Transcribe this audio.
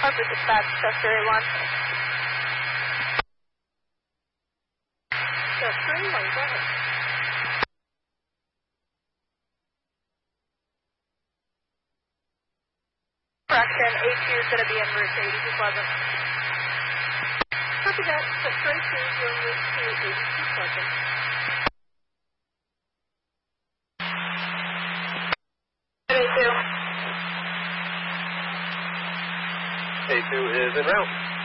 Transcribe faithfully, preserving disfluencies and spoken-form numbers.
Harper dispatch, Chester A one. Chester A one, go ahead. Correction, A two is going to be en route to eighty-two Pleasant. Copy that, Chester A two, you're en route to eighty-two Pleasant. A two. A two is en route.